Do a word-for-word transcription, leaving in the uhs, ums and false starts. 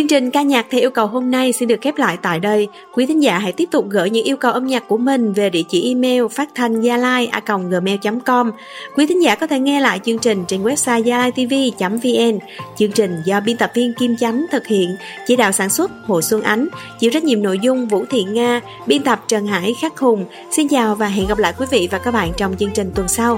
trình ca nhạc theo yêu cầu hôm nay xin được khép lại tại đây. Quý thính giả hãy tiếp tục gửi những yêu cầu âm nhạc của mình về địa chỉ email phát thanh gia lai a còng gmail chấm com. Quý thính giả có thể nghe lại chương trình trên website gia lai t v chấm v n. Chương trình do biên tập viên Kim Chánh thực hiện, chỉ đạo sản xuất Hồ Xuân Ánh, chịu trách nhiệm nội dung Vũ Thị Nga, biên tập Trần Hải Khắc Hùng. Xin chào và hẹn gặp lại quý vị và các bạn trong chương trình tuần sau.